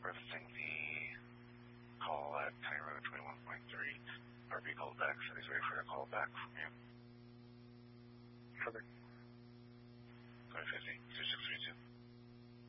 referencing the call at County Road 21.3. RP called back, so he's waiting for a call back from you. Okay. 2050, 2632.